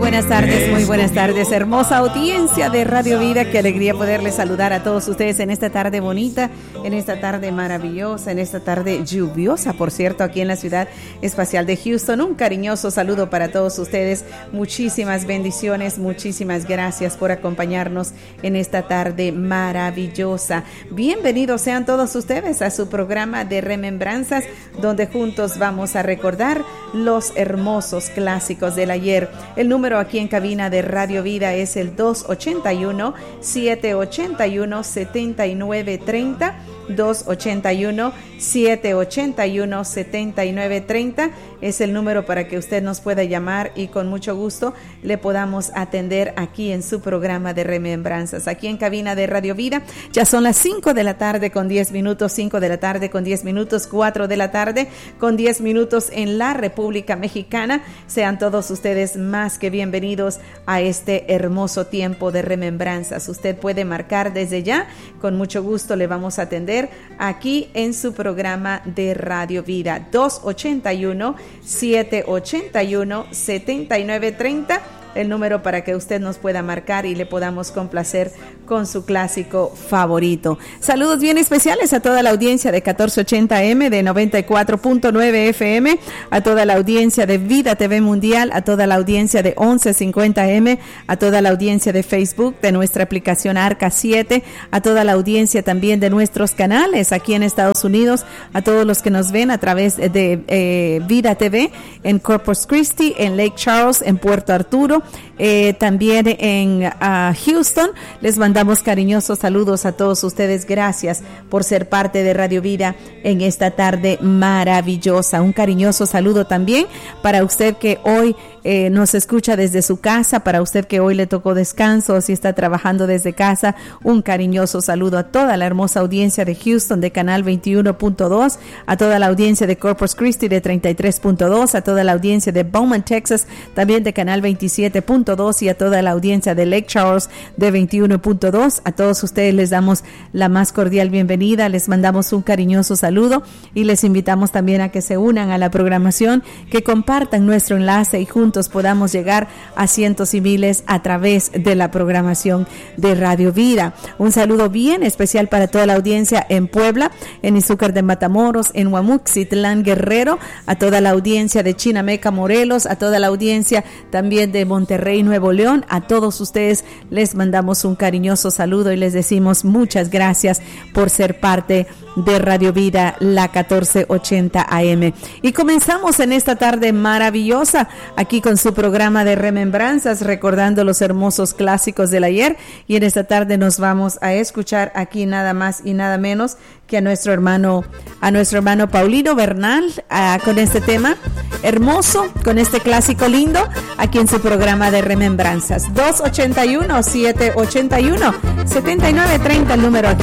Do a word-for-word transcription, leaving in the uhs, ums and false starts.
buenas tardes, muy buenas tardes, hermosa audiencia de Radio Vida. Qué alegría poderles saludar a todos ustedes en esta tarde bonita, en esta tarde maravillosa, en esta tarde lluviosa, por cierto, aquí en la ciudad espacial de Houston. Un cariñoso saludo para todos ustedes. Muchísimas bendiciones, muchísimas gracias por acompañarnos en esta tarde maravillosa. Bienvenidos sean todos ustedes a su programa de Remembranzas, donde juntos vamos a recordar los hermosos clásicos del ayer. El número aquí en cabina de Radio Vida es el dos ochenta y uno, siete ochenta y uno, setenta y nueve treinta, dos ochenta y uno, siete ochenta y uno, setenta y nueve treinta. Es el número para que usted nos pueda llamar y con mucho gusto le podamos atender aquí en su programa de Remembranzas. Aquí en cabina de Radio Vida ya son las cinco de la tarde con diez minutos, cinco de la tarde con diez minutos, cuatro de la tarde con diez minutos en la República Mexicana. Sean todos ustedes más que bienvenidos a este hermoso tiempo de Remembranzas. Usted puede marcar desde ya, con mucho gusto le vamos a atender aquí en su programa de Radio Vida. Dos ochenta y uno, siete ochenta y uno, setenta y nueve treinta, el número para que usted nos pueda marcar y le podamos complacer con su clásico favorito. Saludos bien especiales a toda la audiencia de catorce ochenta eme, de noventa y cuatro punto nueve efe eme, a toda la audiencia de Vida T V Mundial, a toda la audiencia de once cincuenta eme, a toda la audiencia de Facebook, de nuestra aplicación Arca siete, a toda la audiencia también de nuestros canales aquí en Estados Unidos, a todos los que nos ven a través de eh, Vida T V en Corpus Christi, en Lake Charles, en Puerto Arturo, eh, también en uh, Houston. Les mandamos cariñosos saludos a todos ustedes. Gracias por ser parte de Radio Vida en esta tarde maravillosa. Un cariñoso saludo también para usted que hoy Eh, nos escucha desde su casa, para usted que hoy le tocó descanso o si está trabajando desde casa. Un cariñoso saludo a toda la hermosa audiencia de Houston de Canal veintiuno punto dos, a toda la audiencia de Corpus Christi de treinta y tres punto dos, a toda la audiencia de Beaumont, Texas, también de Canal veintisiete punto dos, y a toda la audiencia de Lake Charles de veintiuno punto dos. A todos ustedes les damos la más cordial bienvenida, les mandamos un cariñoso saludo y les invitamos también a que se unan a la programación, que compartan nuestro enlace y juntos podamos llegar a cientos y miles a través de la programación de Radio Vida. Un saludo bien especial para toda la audiencia en Puebla, en Izúcar de Matamoros, en Huamuxitlán, Guerrero, a toda la audiencia de Chinameca, Morelos, a toda la audiencia también de Monterrey, Nuevo León. A todos ustedes les mandamos un cariñoso saludo y les decimos muchas gracias por ser parte de Radio Vida, la catorce ochenta A M. Y comenzamos en esta tarde maravillosa aquí con su programa de Remembranzas, recordando los hermosos clásicos del ayer. Y en esta tarde nos vamos a escuchar aquí nada más y nada menos que a nuestro hermano, a nuestro hermano Paulino Bernal, uh, con este tema hermoso, con este clásico lindo, aquí en su programa de Remembranzas. Dos ochenta y uno, siete ochenta y uno, setenta y nueve treinta, el número aquí